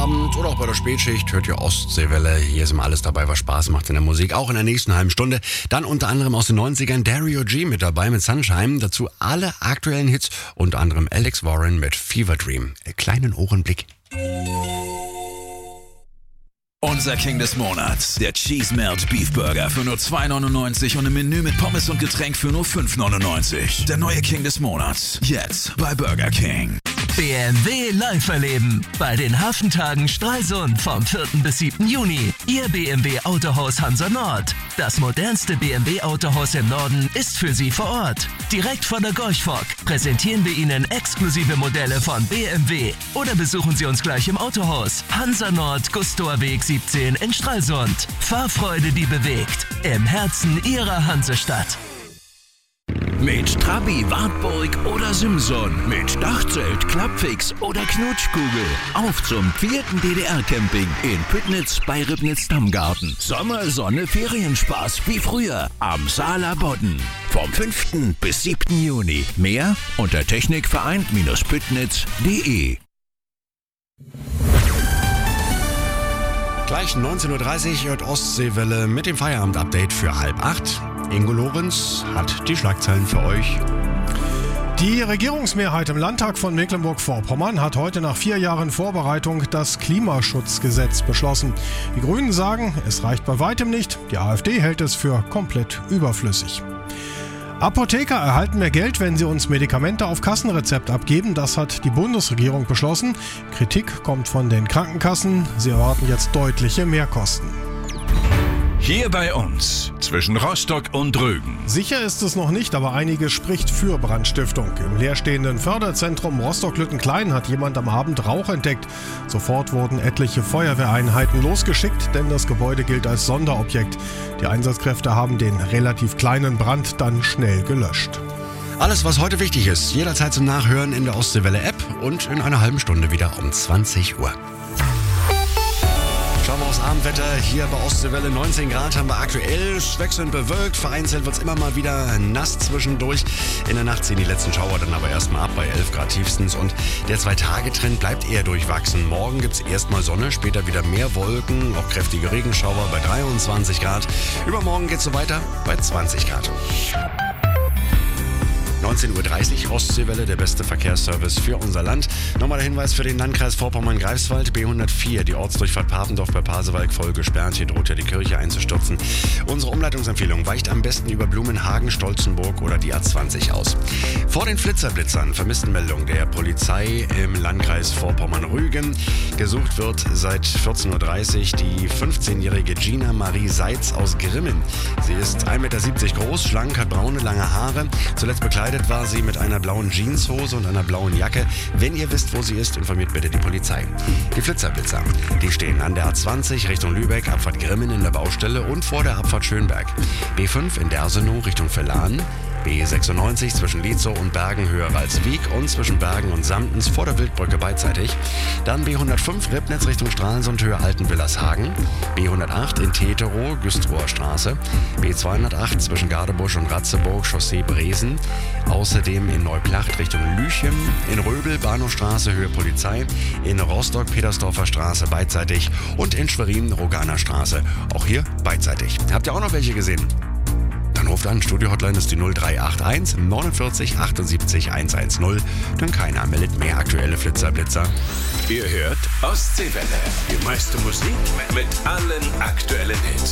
Feierabend oder auch bei der Spätschicht hört ihr Ostseewelle. Hier ist immer alles dabei, was Spaß macht in der Musik. Auch in der nächsten halben Stunde. Dann unter anderem aus den 90ern Dario G mit dabei mit Sunshine. Dazu alle aktuellen Hits, unter anderem Alex Warren mit Fever Dream. Kleinen Ohrenblick. Unser King des Monats, der Cheese Melt Beef Burger für nur 2,99 und ein Menü mit Pommes und Getränk für nur 5,99. Der neue King des Monats, jetzt bei Burger King. BMW live erleben bei den Hafentagen Stralsund vom 4. bis 7. Juni. Ihr BMW Autohaus Hansa Nord. Das modernste BMW Autohaus im Norden ist für Sie vor Ort. Direkt von der Gorchfock präsentieren wir Ihnen exklusive Modelle von BMW. Oder besuchen Sie uns gleich im Autohaus. Hansa Nord, Gustor Weg 17 in Stralsund. Fahrfreude, die bewegt. Im Herzen Ihrer Hansestadt. Mit Trabi, Wartburg oder Simson. Mit Dachzelt, Klappfix oder Knutschkugel. Auf zum 4. DDR-Camping in Püttnitz bei Ribnitz-Dammgarten. Sommer, Sonne, Ferienspaß wie früher am Saaler Bodden. Vom 5. bis 7. Juni. Mehr unter technikvereint-püttnitz.de. Gleich 19.30 Uhr hört Ostseewelle mit dem Feierabend-Update für 7:30. Ingo Lorenz hat die Schlagzeilen für euch. Die Regierungsmehrheit im Landtag von Mecklenburg-Vorpommern hat heute nach 4 Jahren Vorbereitung das Klimaschutzgesetz beschlossen. Die Grünen sagen, es reicht bei weitem nicht. Die AfD hält es für komplett überflüssig. Apotheker erhalten mehr Geld, wenn sie uns Medikamente auf Kassenrezept abgeben. Das hat die Bundesregierung beschlossen. Kritik kommt von den Krankenkassen. Sie erwarten jetzt deutliche Mehrkosten. Hier bei uns, zwischen Rostock und Rügen. Sicher ist es noch nicht, aber einiges spricht für Brandstiftung. Im leerstehenden Förderzentrum Rostock-Lüttenklein hat jemand am Abend Rauch entdeckt. Sofort wurden etliche Feuerwehreinheiten losgeschickt, denn das Gebäude gilt als Sonderobjekt. Die Einsatzkräfte haben den relativ kleinen Brand dann schnell gelöscht. Alles, was heute wichtig ist, jederzeit zum Nachhören in der Ostseewelle-App und in einer halben Stunde wieder um 20 Uhr. Schauen wir aufs Abendwetter. Hier bei Ostseewelle 19 Grad haben wir aktuell. Wechselnd bewölkt. Vereinzelt wird es immer mal wieder nass zwischendurch. In der Nacht ziehen die letzten Schauer dann aber erstmal ab bei 11 Grad tiefstens. Und der 2-Tage-Trend bleibt eher durchwachsen. Morgen gibt es erstmal Sonne, später wieder mehr Wolken. Auch kräftige Regenschauer bei 23 Grad. Übermorgen geht es so weiter bei 20 Grad. 19.30 Uhr, Ostseewelle, der beste Verkehrsservice für unser Land. Nochmal der Hinweis für den Landkreis Vorpommern-Greifswald, B104, die Ortsdurchfahrt Papendorf bei Pasewalk voll gesperrt. Hier droht ja die Kirche einzustürzen. Unsere Umleitungsempfehlung weicht am besten über Blumenhagen, Stolzenburg oder die A20 aus. Vor den Blitzern, Vermisstenmeldung der Polizei im Landkreis Vorpommern-Rügen. Gesucht wird seit 14.30 Uhr die 15-jährige Gina Marie Seitz aus Grimmen. Sie ist 1,70 Meter groß, schlank, hat braune, lange Haare. Zuletzt bekleidet war sie mit einer blauen Jeanshose und einer blauen Jacke. Wenn ihr wisst, wo sie ist, informiert bitte die Polizei. Die Blitzer, die stehen an der A20 Richtung Lübeck, Abfahrt Grimmen in der Baustelle und vor der Abfahrt Schönberg. B5 in Dersenow Richtung Verlan. B96 zwischen Lietzow und Bergen höher Walsweg und zwischen Bergen und Samtens vor der Wildbrücke beidseitig. Dann B105 Ribnitz Richtung Stralsund Höhe Altenwillershagen. B108 in Teterow Güstrower Straße. B208 zwischen Gardebusch und Ratzeburg Chaussee Bresen. Außerdem in Neuplacht Richtung Lüchem. In Röbel Bahnhofstraße Höhe Polizei. In Rostock Petersdorfer Straße beidseitig. Und in Schwerin Roganer Straße. Auch hier beidseitig. Habt ihr auch noch welche gesehen? Dann ruft an, Studio-Hotline ist die 0381 49 78 110. Denn keiner meldet mehr aktuelle Blitzer. Ihr hört Ostseewelle. Die meiste Musik mit allen aktuellen Hits.